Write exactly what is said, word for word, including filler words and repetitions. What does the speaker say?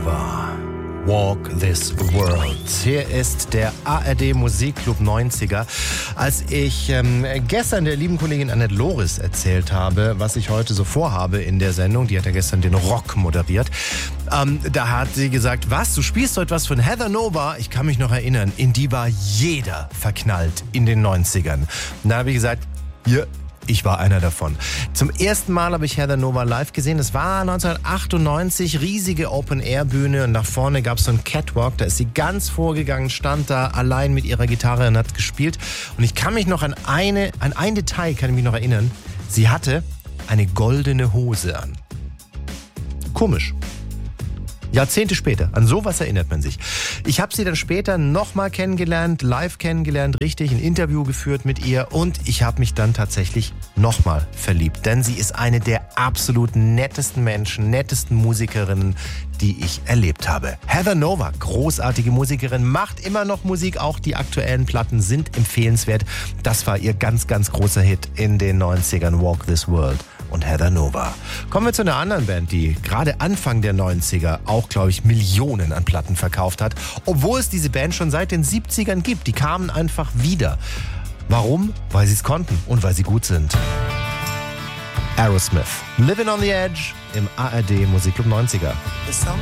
Nova. Walk This World. Hier ist der A R D Musikclub neunziger. Als ich ähm, gestern der lieben Kollegin Annette Loris erzählt habe, was ich heute so vorhabe in der Sendung, die hat ja gestern den Rock moderiert, ähm, da hat sie gesagt, was, du spielst heute was von Heather Nova? Ich kann mich noch erinnern, in die war jeder verknallt in den neunzigern. Und da habe ich gesagt, ja, ich war einer davon. Zum ersten Mal habe ich Heather Nova live gesehen. Das war neunzehnhundertachtundneunzig, riesige Open-Air-Bühne und nach vorne gab es so einen Catwalk. Da ist sie ganz vorgegangen, stand da allein mit ihrer Gitarre und hat gespielt. Und ich kann mich noch an eine, an ein Detail kann ich mich noch erinnern. Sie hatte eine goldene Hose an. Komisch. Jahrzehnte später, an sowas erinnert man sich. Ich habe sie dann später nochmal kennengelernt, live kennengelernt, richtig, ein Interview geführt mit ihr und ich habe mich dann tatsächlich nochmal verliebt. Denn sie ist eine der absolut nettesten Menschen, nettesten Musikerinnen, die ich erlebt habe. Heather Nova, großartige Musikerin, macht immer noch Musik, auch die aktuellen Platten sind empfehlenswert. Das war ihr ganz, ganz großer Hit in den neunzigern, Walk This World. Und Heather Nova. Kommen wir zu einer anderen Band, die gerade Anfang der neunziger auch, glaube ich, Millionen an Platten verkauft hat. Obwohl es diese Band schon seit den siebzigern gibt. Die kamen einfach wieder. Warum? Weil sie es konnten und weil sie gut sind. Aerosmith. Living on the Edge im A R D Musikclub neunziger. There's something